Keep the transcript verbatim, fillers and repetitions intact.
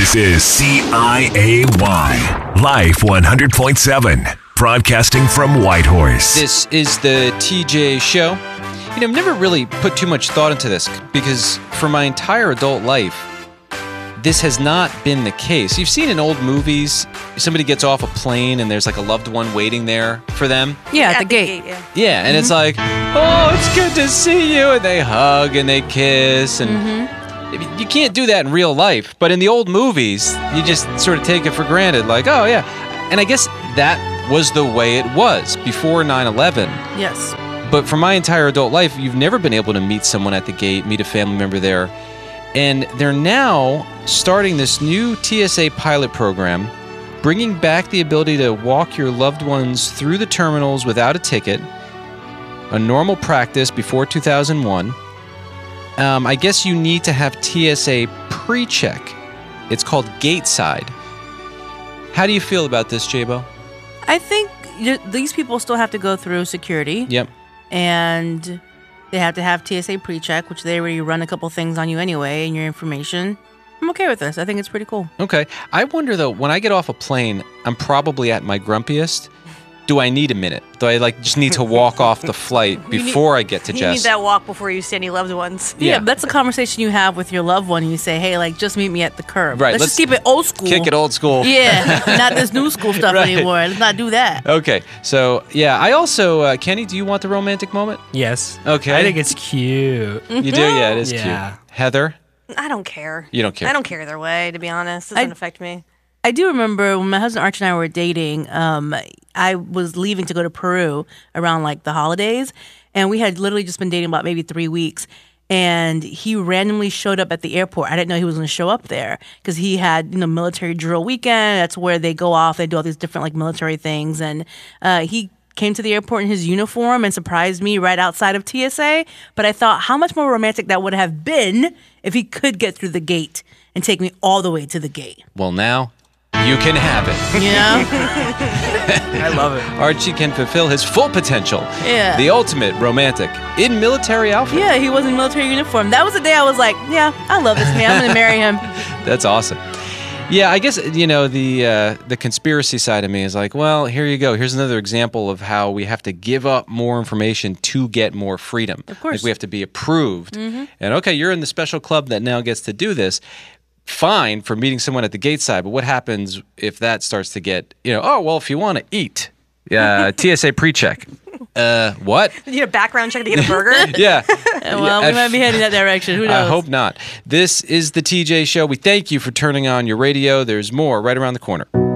This is C I A Y, Life one hundred point seven, broadcasting from Whitehorse. This is the T J Show. You know, I've never really put too much thought into this because for my entire adult life, this has not been the case. You've seen in old movies, somebody gets off a plane and there's like a loved one waiting there for them. Yeah, at At the the gate. gate, yeah. Yeah, and it's like, oh, it's good to see you. And they hug and they kiss. And you can't do that in real life. But in the old movies, you just sort of take it for granted. Like, oh, yeah. And I guess that was the way it was before nine eleven. Yes. But for my entire adult life, you've never been able to meet someone at the gate, meet a family member there. And they're now starting this new T S A pilot program, bringing back the ability to walk your loved ones through the terminals without a ticket, a normal practice before two thousand one. Um, I guess you need to have T S A pre-check. It's called Gateside. How do you feel about this, J-Bo? I think y- these people still have to go through security. Yep. And they have to have T S A pre-check, which they already run a couple things on you anyway and your information. I'm okay with this. I think it's pretty cool. Okay. I wonder, though, when I get off a plane, I'm probably at my grumpiest. Do I need a minute? Do I like just need to walk off the flight before I get to You Jess? need that walk before you see any loved ones. Yeah, Yeah. that's a conversation you have with your loved one. You say, hey, like, just meet me at the curb. Right, Let's, let's just keep it old school. Kick it old school. Yeah, not this new school stuff Right. anymore. Let's not do that. Okay. So, yeah, I also, uh, Kenny, do you want the romantic moment? Yes. Okay. I think it's cute. You do? Yeah, it is Yeah. cute. Heather? I don't care. You don't care. I don't care either way, to be honest. It doesn't I- affect me. I do remember when my husband Archie and I were dating, um, I was leaving to go to Peru around like the holidays, and we had literally just been dating about maybe three weeks. And he randomly showed up at the airport. I didn't know he was going to show up there because he had, you know, military drill weekend. That's where they go off. They do all these different like military things. And uh, he came to the airport in his uniform and surprised me right outside of T S A. But I thought how much more romantic that would have been if he could get through the gate and take me all the way to the gate. Well, now you can have it. You know? I love it. Archie can fulfill his full potential. Yeah. The ultimate romantic in military outfit. Yeah, he was in military uniform. That was the day I was like, yeah, I love this man. I'm going to marry him. That's awesome. Yeah, I guess, you know, the uh, the conspiracy side of me is like, well, here you go. Here's another example of how we have to give up more information to get more freedom. Of course. Like we have to be approved. And okay, you're in the special club that now gets to do this. Fine for meeting someone at the gate side, but what happens if that starts to get, you know, oh, well, if you want to eat, uh, T S A pre-check. Uh, what? You need a background check to get a burger? Yeah. Well, we At might be heading that direction. Who knows? I hope not. This is the T J Show. We thank you for turning on your radio. There's more right around the corner.